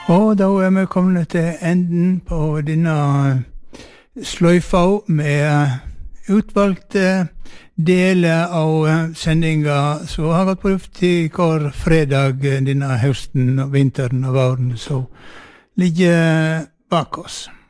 Og da vi kommet til enden på denne sløyfa med utvalgte deler av sendinga som har gått på luft i hver fredag denne høsten og vinteren og våren som ligger bak oss.